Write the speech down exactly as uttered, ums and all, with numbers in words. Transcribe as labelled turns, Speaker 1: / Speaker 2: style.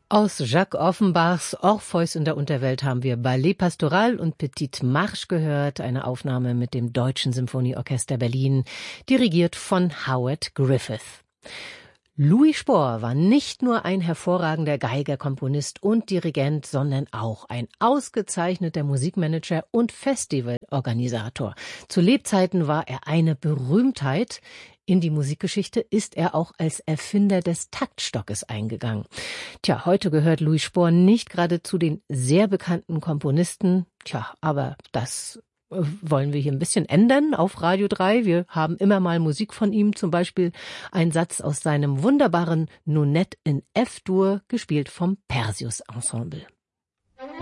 Speaker 1: Aus Jacques Offenbachs Orpheus in der Unterwelt haben wir Ballet Pastoral und Petite Marche gehört, eine Aufnahme mit dem Deutschen Symphonieorchester Berlin, dirigiert von Howard Griffith. Louis Spohr war nicht nur ein hervorragender Geiger, Komponist und Dirigent, sondern auch ein ausgezeichneter Musikmanager und Festivalorganisator. Zu Lebzeiten war er eine Berühmtheit. In die Musikgeschichte ist er auch als Erfinder des Taktstockes eingegangen. Tja, heute gehört Louis Spohr nicht gerade zu den sehr bekannten Komponisten. Tja, aber das wollen wir hier ein bisschen ändern auf Radio drei. Wir haben immer mal Musik von ihm, zum Beispiel ein Satz aus seinem wunderbaren Nonette in F-Dur, gespielt vom Perseus Ensemble.